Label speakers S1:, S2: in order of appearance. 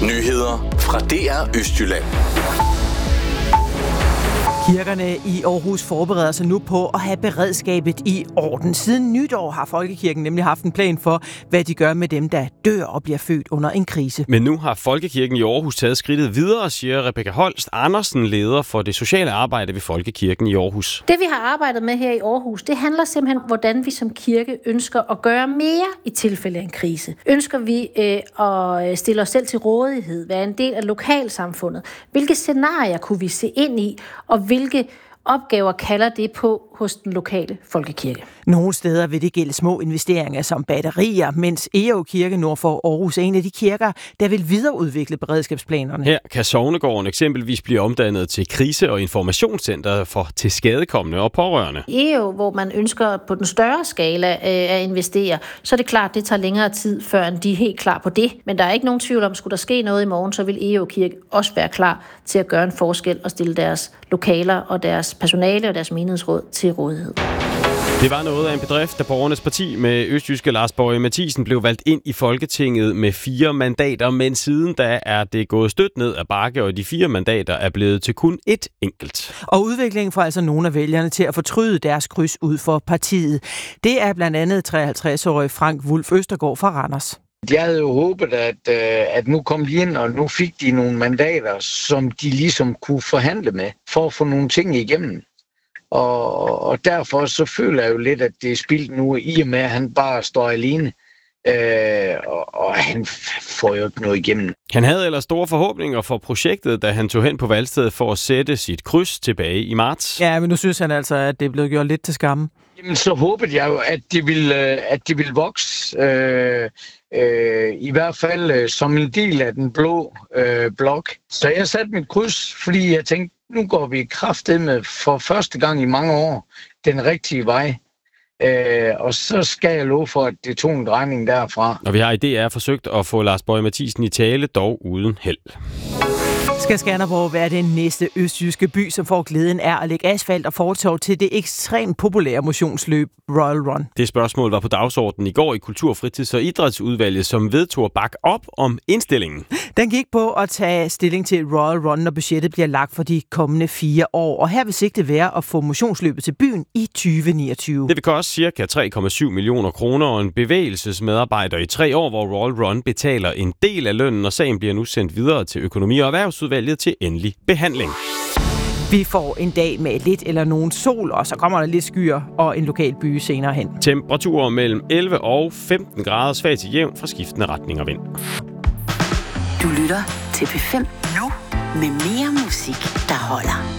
S1: Nyheder fra DR Østjylland.
S2: Kirkerne i Aarhus forbereder sig nu på at have beredskabet i orden. Siden nytår har Folkekirken nemlig haft en plan for, hvad de gør med dem, der dør og bliver født under en krise.
S3: Men nu har Folkekirken i Aarhus taget skridtet videre, siger Rebecca Holst Andersen, leder for det sociale arbejde ved Folkekirken i Aarhus.
S4: Det vi har arbejdet med her i Aarhus, det handler simpelthen om, hvordan vi som kirke ønsker at gøre mere i tilfælde af en krise. Ønsker vi at stille os selv til rådighed, være en del af lokalsamfundet? Hvilke scenarier kunne vi se ind i, og hvilke opgaver kalder det på hos den lokale folkekirke?
S2: Nogle steder vil det gælde små investeringer som batterier, mens Egå Kirke nord for Aarhus er en af de kirker, der vil videreudvikle beredskabsplanerne.
S3: Her kan Sognegården eksempelvis blive omdannet til krise- og informationscenter for tilskadekomne og pårørende.
S4: Egå, hvor man ønsker på den større skala at investere, så er det klart, det tager længere tid, før de er helt klar på det. Men der er ikke nogen tvivl om, skulle der ske noget i morgen, så vil Egå Kirke også være klar til at gøre en forskel og stille deres lokaler og deres personale og deres menighedsråd til rådighed.
S3: Det var noget af en bedrift, da Borgernes Parti med østjyske Lars Boje Mathiesen blev valgt ind i Folketinget med 4 mandater, men siden da er det gået stødt ned ad bakke, og de 4 mandater er blevet til kun et enkelt.
S2: Og udviklingen får altså nogle af vælgerne til at fortryde deres kryds ud for partiet. Det er blandt andet 53-årig Frank Wulf Østergaard fra Randers.
S5: Jeg havde jo håbet, at nu kom de ind, og nu fik de nogle mandater, som de ligesom kunne forhandle med, for at få nogle ting igennem. Og derfor så føler jeg jo lidt, at det er spildt nu, i og med, at han bare står alene. Og han får jo ikke noget igennem.
S3: Han havde ellers store forhåbninger for projektet, da han tog hen på valgstedet for at sætte sit kryds tilbage i marts.
S2: Ja, men nu synes han altså, at det er blevet gjort lidt til skamme.
S5: Jamen, så håbede jeg jo, at det ville vokse. I hvert fald som en del af den blå blok. Så jeg satte mit kryds, fordi jeg tænkte, nu går vi kraftedeme for første gang i mange år den rigtige vej. Og så skal jeg love for, at det tog en drejning derfra.
S3: Og vi har i DR forsøgt at få Lars Boje Mathiesen i tale, dog uden held.
S2: Skal Skanderborg være den næste østjyske by, som får glæden af at lægge asfalt og fortov til det ekstremt populære motionsløb Royal Run?
S3: Det spørgsmål var på dagsordenen i går i Kultur-, Fritids- og Idrætsudvalget, som vedtog at bakke op om indstillingen.
S2: Den gik på at tage stilling til Royal Run, når budgettet bliver lagt for de kommende 4 år. Og her vil sigtet være at få motionsløbet til byen i 2029.
S3: Det vil koste ca. 3,7 millioner kroner, og en bevægelsesmedarbejder i 3 år, hvor Royal Run betaler en del af lønnen, og sagen bliver nu sendt videre til Økonomi- og Erhvervsudvalget til endelig behandling.
S2: Vi får en dag med lidt eller nogen sol, og så kommer der lidt skyer og en lokal by senere hen.
S3: Temperaturer mellem 11 og 15 grader, svag til jævn fra skiftende retning og vind.
S6: Du lytter til P5 nu med mere musik, der holder.